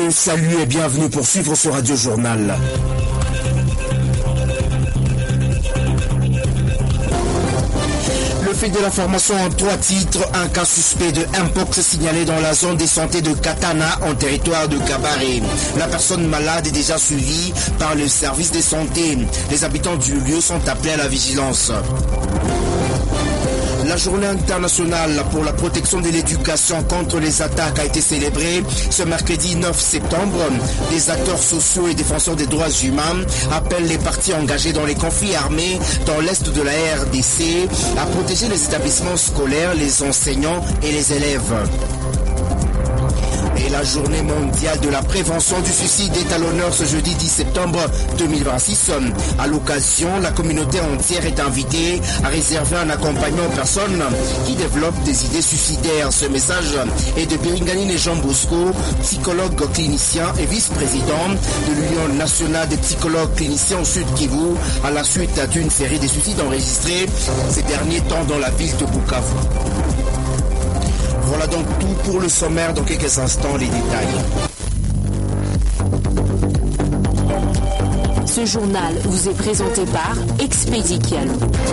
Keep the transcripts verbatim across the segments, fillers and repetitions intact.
messieurs, salut et bienvenue pour suivre ce Radio Journal. Le fait de l'information en trois titres, un cas suspect de Mpox signalé dans la zone de santé de Katana en territoire de Kabare. La personne malade est déjà suivie par le service de santé. Les habitants du lieu sont appelés à la vigilance. La journée internationale pour la protection de l'éducation contre les attaques a été célébrée ce mercredi neuf septembre. Des acteurs sociaux et défenseurs des droits humains appellent les partis engagés dans les conflits armés dans l'est de la R D C à protéger les établissements scolaires, les enseignants et les élèves. Et la journée mondiale de la prévention du suicide est à l'honneur ce jeudi dix septembre deux mille vingt-six. À l'occasion, la communauté entière est invitée à réserver un accompagnement aux personnes qui développent des idées suicidaires. Ce message est de Biringanine Jean Bosco, psychologue clinicien et vice-président de l'Union nationale des psychologues cliniciens au Sud Kivu, à la suite d'une série de suicides enregistrés ces derniers temps dans la ville de Bukavu. Voilà donc tout pour le sommaire. Dans quelques instants, les détails. Ce journal vous est présenté par Expedikial.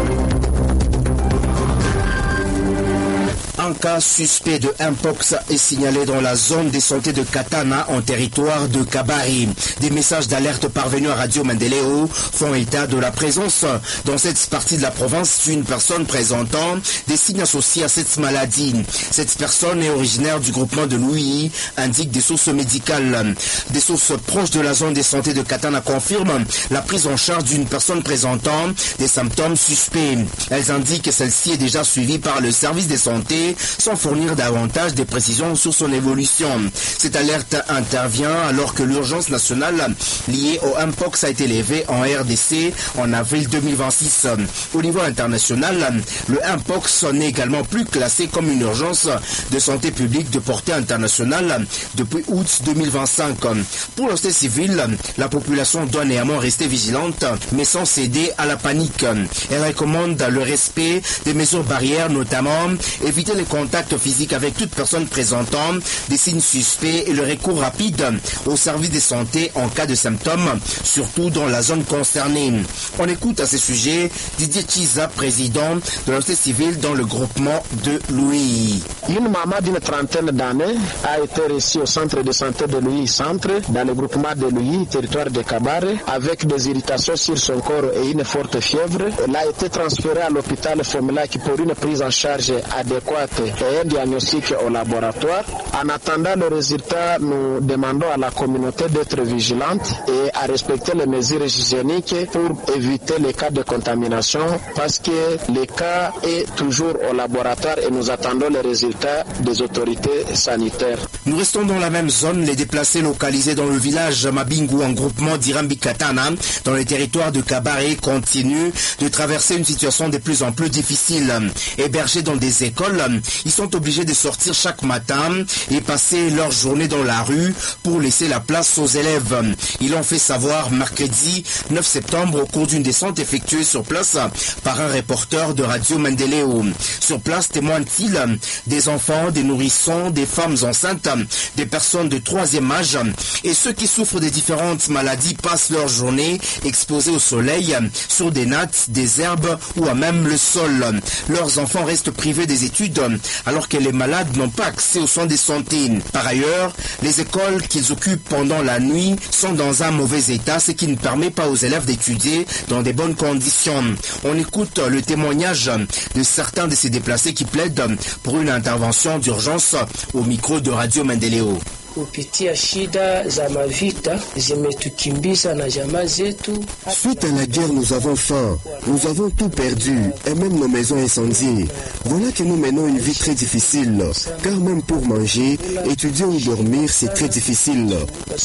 Un cas suspect de Mpox est signalé dans la zone de santé de Katana en territoire de Kabare. Des messages d'alerte parvenus à Radio Mendeleo font état de la présence dans cette partie de la province d'une personne présentant des signes associés à cette maladie. Cette personne est originaire du groupement de Louis, indique des sources médicales. Des sources proches de la zone de santé de Katana confirment la prise en charge d'une personne présentant des symptômes suspects. Elles indiquent que celle-ci est déjà suivie par le service de santé sans fournir davantage de précisions sur son évolution. Cette alerte intervient alors que l'urgence nationale liée au Mpox a été levée en R D C en avril deux mille vingt-six. Au niveau international, le Mpox n'est également plus classé comme une urgence de santé publique de portée internationale depuis août deux mille vingt-cinq. Pour la société civile, la population doit néanmoins rester vigilante, mais sans céder à la panique. Elle recommande le respect des mesures barrières, notamment éviter les contacts physiques avec toute personne présentant des signes suspects et le recours rapide au service de santé en cas de symptômes, surtout dans la zone concernée. On écoute à ce sujet Didier Chiza, président de la société civile dans le groupement de Louis. Une maman d'une trentaine d'années a été reçue au centre de santé de Louis Centre, dans le groupement de Louis, territoire de Kabare, avec des irritations sur son corps et une forte fièvre. Elle a été transférée à l'hôpital Fomelac pour une prise en charge adéquate et un diagnostic au laboratoire. En attendant le résultat, nous demandons à la communauté d'être vigilante et à respecter les mesures hygiéniques pour éviter les cas de contamination, parce que le cas est toujours au laboratoire et nous attendons les résultats des autorités sanitaires. Nous restons dans la même zone. Les déplacés localisés dans le village Mabingu en groupement d'Irambi Katana dans le territoire de Kabare continuent de traverser une situation de plus en plus difficile. Hébergés dans des écoles, ils sont obligés de sortir chaque matin et passer leur journée dans la rue pour laisser la place aux élèves. Ils l'ont fait savoir mercredi neuf septembre au cours d'une descente effectuée sur place par un reporter de Radio Mendeleo. Sur place, témoignent-ils des enfants, des nourrissons, des femmes enceintes, des personnes de troisième âge et ceux qui souffrent des différentes maladies passent leur journée exposés au soleil, sur des nattes, des herbes ou à même le sol. Leurs enfants restent privés des études alors que les malades n'ont pas accès aux soins de santé. Par ailleurs, les écoles qu'ils occupent pendant la nuit sont dans un mauvais état, ce qui ne permet pas aux élèves d'étudier dans des bonnes conditions. On écoute le témoignage de certains de ces déplacés qui plaident pour une intervention d'urgence au micro de Radio Mendeleo. Kupitia shida za mavita zimetukimbiza na jamaa zetu. Suite à la guerre, nous avons faim, nous avons tout perdu et même nos maisons incendiées. Voilà que nous menons une vie très difficile, car même pour manger, étudier ou dormir, c'est très difficile.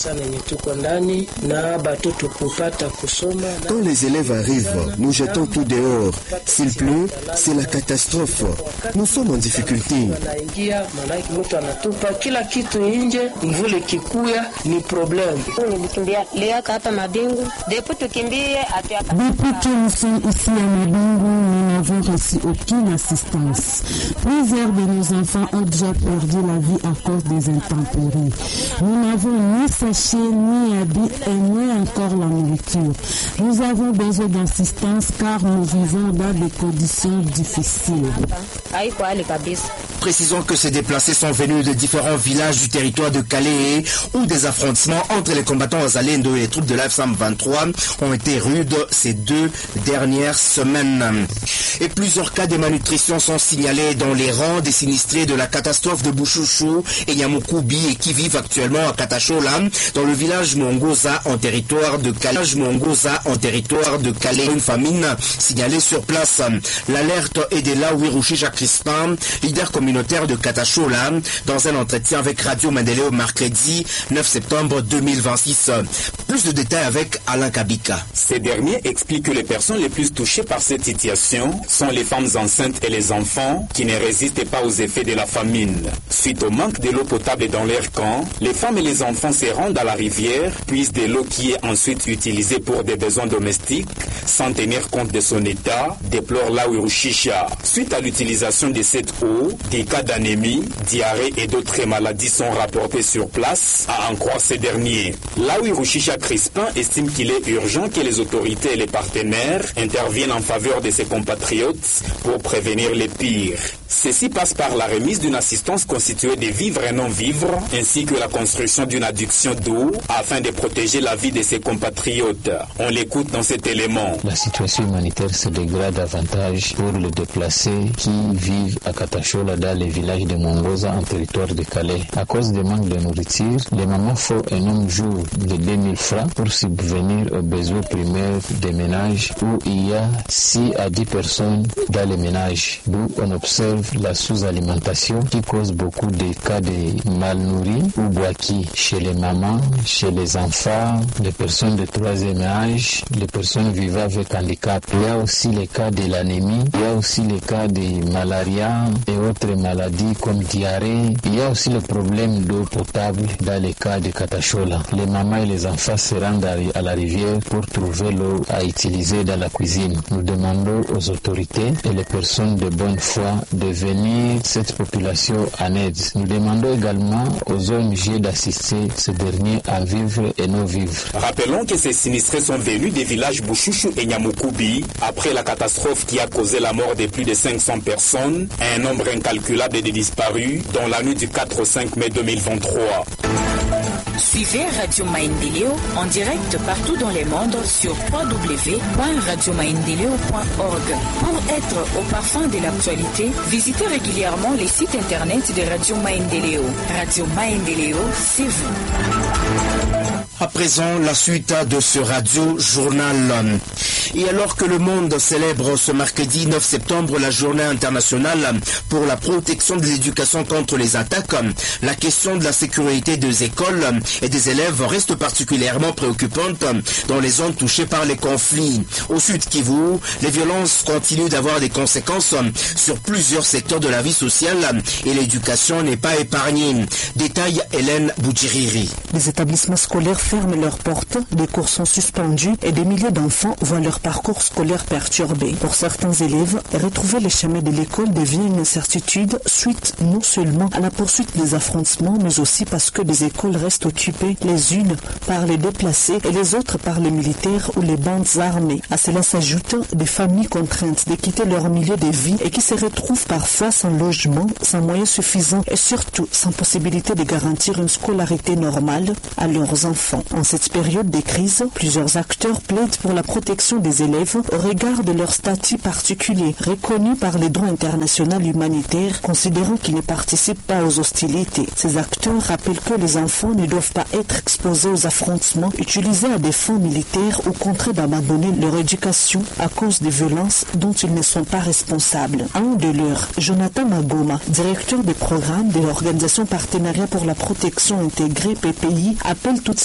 Quand les élèves arrivent, nous jetons tout dehors. S'il pleut, c'est la catastrophe. Nous sommes en difficulté. Mvule kikuya ni problème. Depuis que nous sommes ici à Mabingu, nous n'avons reçu aucune assistance. Plusieurs de nos enfants ont déjà perdu la vie à cause des intempéries. Nous n'avons ni séché, ni habits et moins encore la nourriture. Nous avons besoin d'assistance car nous vivons dans des conditions difficiles. Précisons que ces déplacés sont venus de différents villages du territoire de Calais où des affrontements entre les combattants Wazalendo et les troupes de l'A F C M vingt-trois ont été rudes ces deux dernières semaines. Et plusieurs cas de malnutrition sont signalés dans les rangs des sinistrés de la catastrophe de Bouchouchou et Nyamukubi et qui vivent actuellement à Katachola dans le village Mongoza en territoire de Calais. Mongoza en territoire de Calais. Une famine signalée sur place. L'alerte est de Lawirushi Jacques Crispin, leader communautaire de Katachola, dans un entretien avec Radio Mandeleo mercredi neuf septembre deux mille vingt-six. Plus de détails avec Alain Kabika. Ces derniers expliquent que les personnes les plus touchées par cette situation sont les femmes enceintes et les enfants qui ne résistent pas aux effets de la famine. Suite au manque de l'eau potable dans leur camp, les femmes et les enfants se rendent à la rivière, puisent de l'eau qui est ensuite utilisée pour des besoins domestiques, sans tenir compte de son état, déplore Lawiruchicha. Suite à l'utilisation de cette eau, des cas d'anémie, diarrhée et d'autres maladies sont rapportés sur place, à en croire ces derniers. Lawiruchicha Crispin estime qu'il est urgent que les autorités et les partenaires interviennent en faveur de ses compatriotes pour prévenir les pires. Ceci passe par la remise d'une assistance constituée de vivres et non-vivres, ainsi que la construction d'une adduction d'eau afin de protéger la vie de ses compatriotes. On l'écoute dans cet élément. La situation humanitaire se dégrade davantage pour les déplacés qui vivent à Katachola dans les villages de Mongoza en territoire de Calais. À cause du manque de nourriture, les mamans font un nombre jour de deux mille francs pour subvenir aux besoins primaires des ménages où il y a six à dix personnes dans les ménages, d'où on observe la sous-alimentation qui cause beaucoup de cas de mal nourris ou boaki chez les mamans, chez les enfants, les personnes de troisième âge, les personnes vivant avec handicap. Il y a aussi les cas de l'anémie, il y a aussi les cas de malaria et autres maladies comme diarrhée. Il y a aussi le problème d'eau potable dans les cas de Katachola. Les mamans et les enfants se rendent à la rivière pour trouver l'eau à utiliser dans la cuisine. Nous demandons aux autorités et les personnes de bonne foi de venir cette population en aide. Nous demandons également aux O N G d'assister ces derniers à vivre et non vivre. Rappelons que ces sinistrés sont venus des villages Bouchouchou et Nyamukubi après la catastrophe qui a causé la mort de plus de cinq cents personnes, un nombre incalculable de disparus dans la nuit du quatre au cinq mai deux mille vingt-trois. Suivez Radio Maendeleo en direct partout dans le monde sur w w w point radio maendeleo point org. Pour être au parfum de l'actualité, visitez régulièrement les sites internet de Radio Maendeleo. Radio Maendeleo, c'est vous. À présent, la suite de ce radio-journal. Et alors que le monde célèbre ce mercredi neuf septembre la journée internationale pour la protection de l'éducation contre les attaques, la question de la sécurité des écoles et des élèves reste particulièrement préoccupante dans les zones touchées par les conflits. Au Sud Kivu, les violences continuent d'avoir des conséquences sur plusieurs secteurs de la vie sociale et l'éducation n'est pas épargnée. Détail Hélène Boudjiriri. Les établissements scolaires ferment leurs portes, des cours sont suspendus et des milliers d'enfants voient leur parcours scolaire perturbé. Pour certains élèves, retrouver les chemins de l'école devient une incertitude suite non seulement à la poursuite des affrontements, mais aussi parce que des écoles restent occupées les unes par les déplacés et les autres par les militaires ou les bandes armées. À cela s'ajoutent des familles contraintes de quitter leur milieu de vie et qui se retrouvent parfois sans logement, sans moyens suffisants et surtout sans possibilité de garantir une scolarité normale à leurs enfants. En cette période de crise, plusieurs acteurs plaident pour la protection des élèves au regard de leur statut particulier, reconnu par les droits internationaux humanitaires, considérant qu'ils ne participent pas aux hostilités. Ces acteurs rappellent que les enfants ne doivent pas être exposés aux affrontements, utilisés à des fins militaires ou contraints d'abandonner leur éducation à cause des violences dont ils ne sont pas responsables. Un de leurs, Jonathan Magoma, directeur des programmes de l'Organisation Partenariat pour la Protection Intégrée P P I, appelle toutes les parties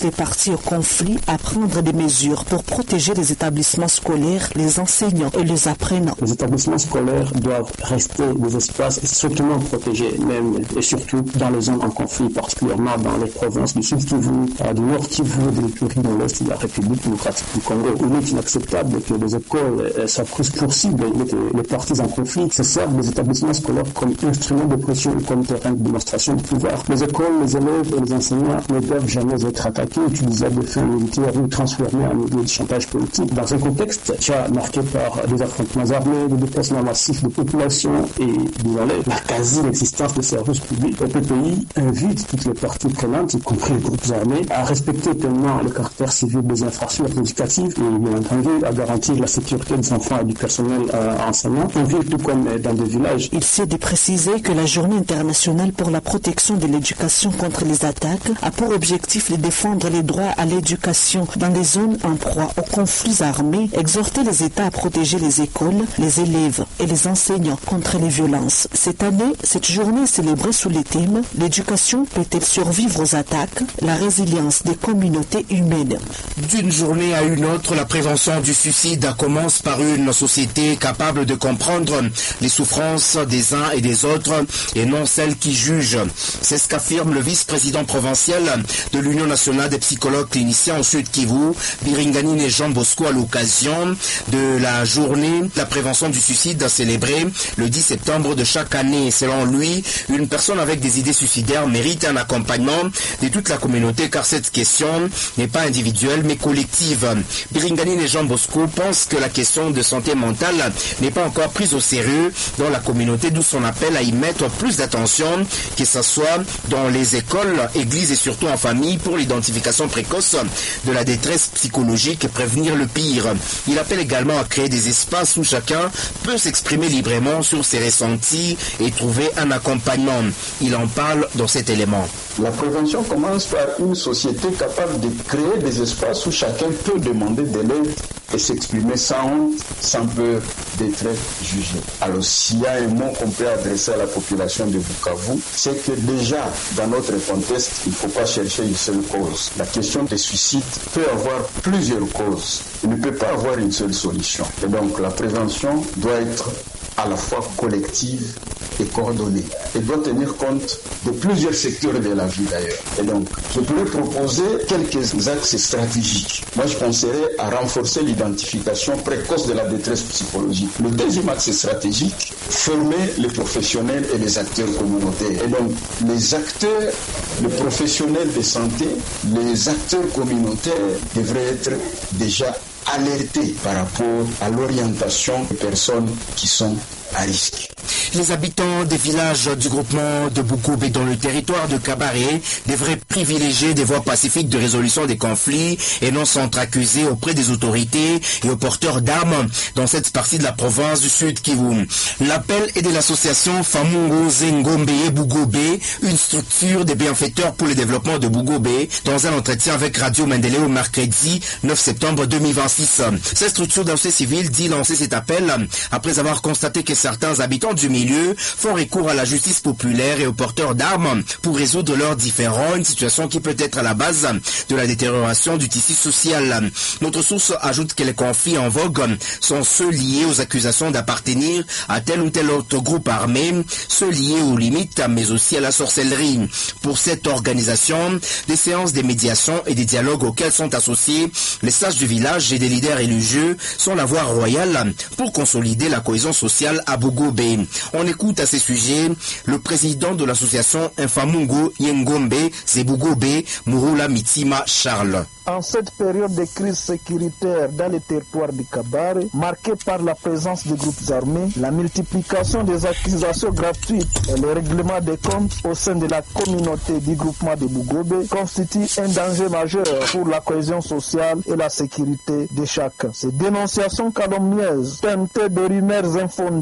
parties au conflit à prendre des mesures pour protéger les établissements scolaires, les enseignants et les apprenants. Les établissements scolaires doivent rester des espaces strictement protégés, même et surtout dans les zones en conflit, particulièrement dans les provinces du Sud Kivu, du Nord Kivu, de l'Ituri, dans l'Est de la République démocratique du Congo. Il est inacceptable que les écoles soient prises pour cible, les parties en conflit se servent des établissements scolaires comme instrument de pression et comme terrain de démonstration de pouvoir. Les écoles, les élèves et les enseignants ne doivent jamais être attaqués, utilisés à des fins militaires ou transformés en milieu de chantage politique. Dans un contexte déjà marqué par des affrontements armés, des déplacements massifs de population et la quasi-existence des services publics, le P P I invite toutes les parties prenantes, y compris les groupes armés, à respecter pleinement le caractère civil des infrastructures éducatives et bien entendu à garantir la sécurité des enfants et du personnel euh, enseignant, en ville tout comme dans des villages. Il s'est de préciser que la Journée internationale pour la protection de l'éducation contre les attaques a pour objectif de défendre les droits à l'éducation dans des zones en proie aux conflits armés, exhorter les États à protéger les écoles, les élèves et les enseignants contre les violences. Cette année, cette journée est célébrée sous les thèmes « L'éducation peut-elle survivre aux attaques ? La résilience des communautés humaines ». D'une journée à une autre, la prévention du suicide commence par une société capable de comprendre les souffrances des uns et des autres et non celles qui jugent. C'est ce qu'affirme le vice-président provincial de l'Union nationale des psychologues cliniciens au Sud Kivu, Biringani Jean Bosco, à l'occasion de la journée de la prévention du suicide célébrée le dix septembre de chaque année. Selon lui, une personne avec des idées suicidaires mérite un accompagnement de toute la communauté car cette question n'est pas individuelle mais collective. Biringani Jean Bosco pense que la question de santé mentale n'est pas encore prise au sérieux dans la communauté, d'où son appel à y mettre plus d'attention, que ce soit dans les écoles, églises et surtout en famille pour l'identification précoce de la détresse psychologique et prévenir le pire. Il appelle également à créer des espaces où chacun peut s'exprimer librement sur ses ressentis et trouver un accompagnement. Il en parle dans cet élément. La prévention commence par une société capable de créer des espaces où chacun peut demander de l'aide et s'exprimer sans honte, sans peur d'être jugé. Alors s'il y a un mot qu'on peut adresser à la population de Bukavu, c'est que déjà dans notre contexte, il ne faut pas chercher une seule cause. La question des suicides peut avoir plusieurs causes. Il ne peut pas avoir une seule solution. Et donc la prévention doit être à la fois collective et coordonnée. Elle doit tenir compte de plusieurs secteurs de la vie d'ailleurs. Et donc, je pourrais proposer quelques axes stratégiques. Moi, je penserais à renforcer l'identification précoce de la détresse psychologique. Le deuxième axe stratégique, former les professionnels et les acteurs communautaires. Et donc, les acteurs, les professionnels de santé, les acteurs communautaires devraient être déjà alertés par rapport à l'orientation des personnes qui sont à risque. Les habitants des villages du groupement de Bougoubé dans le territoire de Kabaré devraient privilégier des voies pacifiques de résolution des conflits et non s'entre-accuser auprès des autorités et aux porteurs d'armes dans cette partie de la province du Sud Kivu. L'appel est de l'association Famungo Zengombe et Bougoubé, une structure des bienfaiteurs pour le développement de Bougoubé, dans un entretien avec Radio Mendeleo mercredi neuf septembre deux mille vingt-six. Cette structure d'association civile dit lancer cet appel après avoir constaté que certains habitants du milieu font recours à la justice populaire et aux porteurs d'armes pour résoudre leurs différends, une situation qui peut être à la base de la détérioration du tissu social. Notre source ajoute que les conflits en vogue sont ceux liés aux accusations d'appartenir à tel ou tel autre groupe armé, ceux liés aux limites, mais aussi à la sorcellerie. Pour cette organisation, des séances de médiation et des dialogues auxquels sont associés les sages du village et des leaders religieux sont la voie royale pour consolider la cohésion sociale à Bougoubé. On écoute à ces sujets le président de l'association Infamungo Yengombe Zebougobe, Mouroula Mitima Charles. En cette période de crise sécuritaire dans le territoire du Kabare, marquée par la présence de groupes armés, la multiplication des accusations gratuites et le règlement des comptes au sein de la communauté du groupement de Bougobe constitue un danger majeur pour la cohésion sociale et la sécurité de chacun. Ces dénonciations calomnieuses, teintées de rumeurs infondées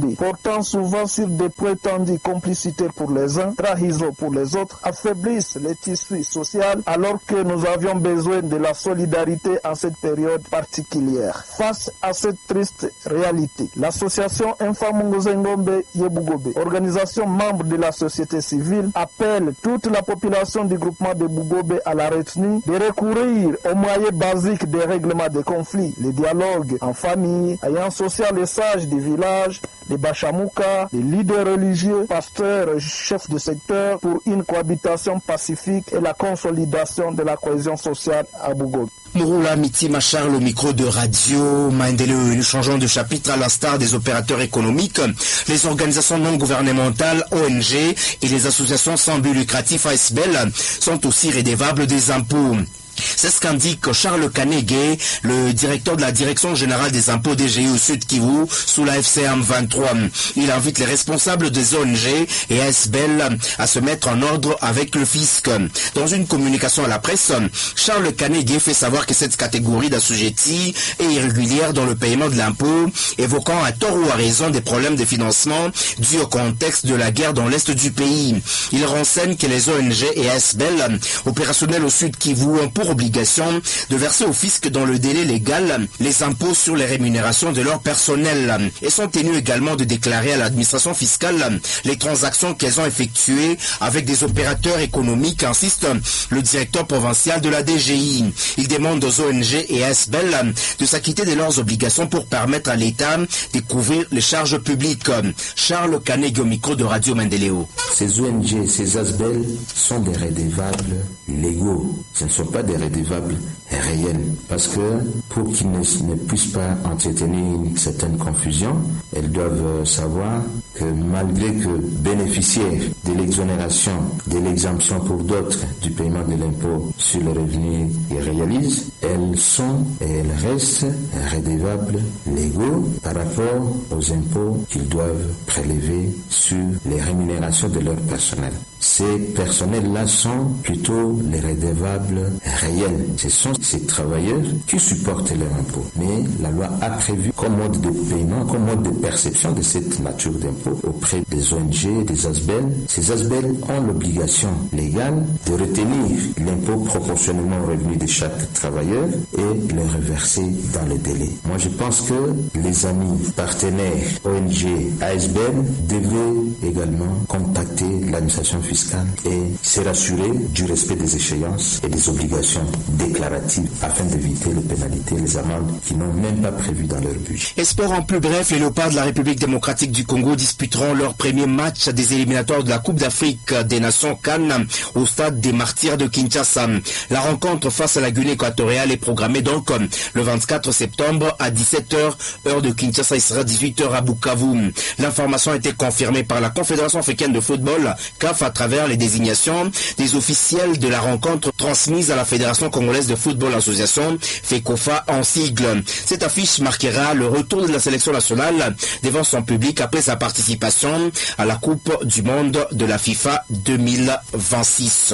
conflits portant souvent sur des prétendues complicités pour les uns, trahisons pour les autres, affaiblissent les tissus sociaux alors que nous avions besoin de la solidarité en cette période particulière. Face à cette triste réalité, l'association Infamungozengombe Yebugobe, organisation membre de la société civile, appelle toute la population du groupement de Bugobe à la retenue de recourir aux moyens basiques des règlements des conflits, les dialogues en famille, ayant social les sages du village, les Bachamouka, les leaders religieux, pasteurs, chefs de secteur pour une cohabitation pacifique et la consolidation de la cohésion sociale à Bugobe. Mouroula Mitima Charles au micro de Radio Maendeleo. Nous changeons de chapitre à l'instar des opérateurs économiques. Les organisations non gouvernementales, O N G, et les associations sans but lucratif, A S B L, sont aussi redevables des impôts. C'est ce qu'indique Charles Kanege, le directeur de la Direction Générale des Impôts D G I au Sud Kivu, sous la F C M vingt-trois. Il invite les responsables des O N G et A S B L à se mettre en ordre avec le fisc. Dans une communication à la presse, Charles Kanege fait savoir que cette catégorie d'assujettis est irrégulière dans le paiement de l'impôt, évoquant à tort ou à raison des problèmes de financement dus au contexte de la guerre dans l'est du pays. Il renseigne que les O N G et A S B L opérationnels au Sud Kivu ont pour obligation de verser au fisc dans le délai légal les impôts sur les rémunérations de leur personnel et sont tenus également de déclarer à l'administration fiscale les transactions qu'elles ont effectuées avec des opérateurs économiques, insiste le directeur provincial de la D G I. Il demande aux O N G et A S B L de s'acquitter de leurs obligations pour permettre à l'État de couvrir les charges publiques. Charles Kanege au micro de Radio Maendeleo. Ces O N G, ces A S B L sont des redevables légaux. Ce ne sont pas des redevables réels. Parce que pour qu'ils ne, ne puissent pas entretenir une certaine confusion, elles doivent savoir que malgré que bénéficiaires de l'exonération, de l'exemption pour d'autres du paiement de l'impôt sur le revenu qu'ils réalisent, elles sont et elles restent redevables légaux par rapport aux impôts qu'ils doivent prélever sur les rémunérations de leur personnel. Ces personnels-là sont plutôt les redevables réels. Ce sont ces travailleurs qui supportent leurs impôts. Mais la loi a prévu comme mode de paiement, comme mode de perception de cette nature d'impôt auprès des O N G, des A S B L. Ces A S B L ont l'obligation légale de retenir l'impôt proportionnellement au revenu de chaque travailleur et le reverser dans le délai. Moi, je pense que les amis, partenaires, O N G, A S B L devraient également contacter l'administration fiscale et se rassurer du respect des échéances et des obligations déclaratives afin d'éviter les pénalités et les amendes qui n'ont même pas prévu dans leur budget. Et sport en plus bref, les Léopards de la République démocratique du Congo disputeront leur premier match des éliminatoires de la Coupe d'Afrique des Nations Cannes au stade des Martyrs de Kinshasa. La rencontre face à la Guinée équatoriale est programmée donc le vingt-quatre septembre à dix-sept heures, heure de Kinshasa, il sera dix-huit heures à Bukavu. L'information a été confirmée par la Confédération africaine de football, C A F, à travers les désignations des officiels de la rencontre transmise à la Fédération congolaise de football association, FECOFA en sigle. Cette affiche marquera le retour de la sélection nationale devant son public après sa participation à la Coupe du Monde de la FIFA deux mille vingt-six.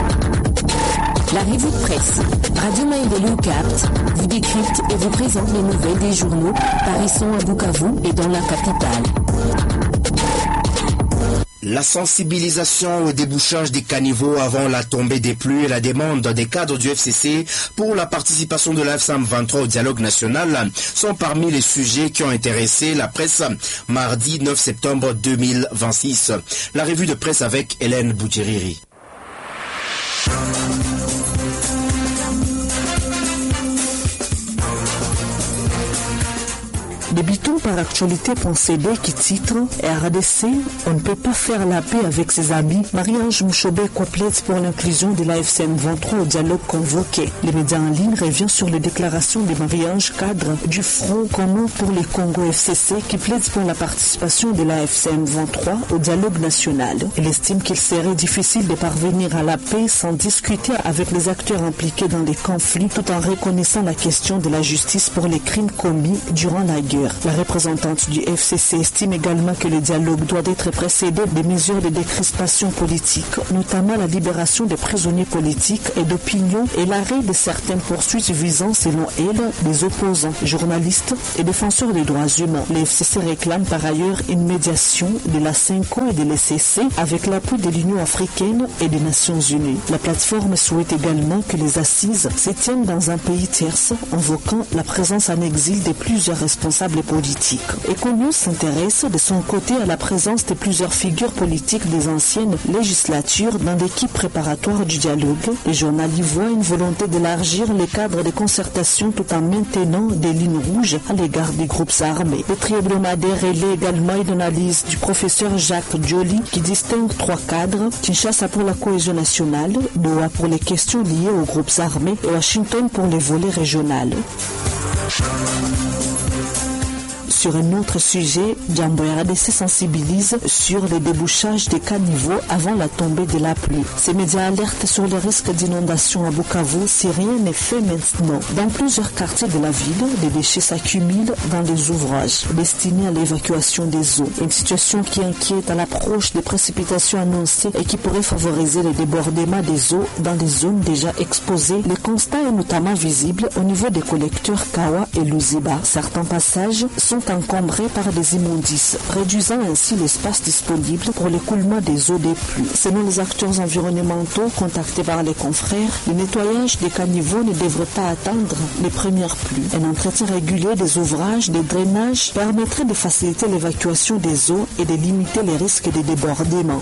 La revue de presse. Radio Maendeleo capte, vous décrypte et vous présente les nouvelles des journaux paraissant à Bukavu et dans la capitale. La sensibilisation au débouchage des caniveaux avant la tombée des pluies et la demande des cadres du F C C pour la participation de la F C M vingt-trois au dialogue national sont parmi les sujets qui ont intéressé la presse mardi neuf septembre deux mille vingt-six. La revue de presse avec Hélène Boudjeriri. Débutons par actualité.cd qui titre R D C, on ne peut pas faire la paix avec ses amis. Marie-Ange Mouchobe plaide pour l'inclusion de la F C M vingt-trois au dialogue convoqué. Les médias en ligne reviennent sur les déclarations de Marie-Ange, cadre du Front commun pour les Congo F C C, qui plaide pour la participation de la F C M vingt-trois au dialogue national. Elle estime qu'il serait difficile de parvenir à la paix sans discuter avec les acteurs impliqués dans les conflits, tout en reconnaissant la question de la justice pour les crimes commis durant la guerre. secteur. La représentante du F C C estime également que le dialogue doit être précédé des mesures de décrispation politique, notamment la libération des prisonniers politiques et d'opinion et l'arrêt de certaines poursuites visant, selon elle, des opposants, journalistes et défenseurs des droits humains. Le F C C réclame par ailleurs une médiation de la CENCO et de l'E C C avec l'appui de l'Union africaine et des Nations unies. La plateforme souhaite également que les assises se tiennent dans un pays tierce, invoquant la présence en exil de plusieurs responsables politiques. Econews s'intéresse de son côté à la présence de plusieurs figures politiques des anciennes législatures dans l'équipe préparatoire du dialogue. Le journal y voit une volonté d'élargir le cadre de concertation tout en maintenant des lignes rouges à l'égard des groupes armés. Le tri-hebdomadaire relaie également une analyse du professeur Jacques Dioli qui distingue trois cadres: Kinshasa pour la cohésion nationale, Doha pour les questions liées aux groupes armés et Washington pour les volets régionaux. Sur un autre sujet, Jambo R D C sensibilise sur les débouchages des caniveaux avant la tombée de la pluie. Ces médias alertent sur les risques d'inondation à Bukavu si rien n'est fait maintenant. Dans plusieurs quartiers de la ville, les déchets s'accumulent dans les ouvrages destinés à l'évacuation des eaux. Une situation qui inquiète à l'approche des précipitations annoncées et qui pourrait favoriser le débordement des eaux dans des zones déjà exposées. Le constat est notamment visible au niveau des collecteurs Kawa et Luziba. Certains passages sont encombrés par des immondices, réduisant ainsi l'espace disponible pour l'écoulement des eaux des pluies. Selon les acteurs environnementaux contactés par les confrères, le nettoyage des caniveaux ne devrait pas attendre les premières pluies. Un entretien régulier des ouvrages de drainage permettrait de faciliter l'évacuation des eaux et de limiter les risques de débordement.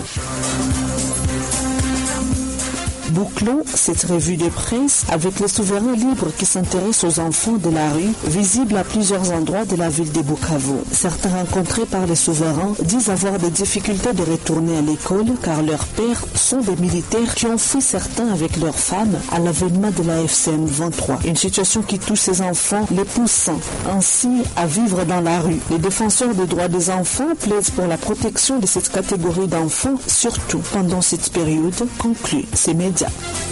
Bouclons cette revue de presse avec les souverains libres qui s'intéressent aux enfants de la rue, visibles à plusieurs endroits de la ville de Bukavu. Certains rencontrés par les souverains disent avoir des difficultés de retourner à l'école car leurs pères sont des militaires qui ont fui certains avec leurs femmes à l'avènement de la F C M vingt-trois. Une situation qui touche ces enfants, les poussant ainsi à vivre dans la rue. Les défenseurs des droits des enfants plaident pour la protection de cette catégorie d'enfants, surtout pendant cette période, conclut ces médias.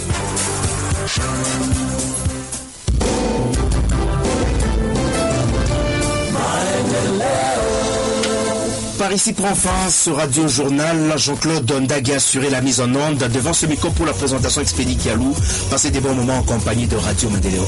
Par ici prend fin ce radio journal. Jean-Claude Ndagi a assuré la mise en onde devant ce micro pour la présentation expédie Kialou. Passez des bons moments en compagnie de Radio Mandéléo.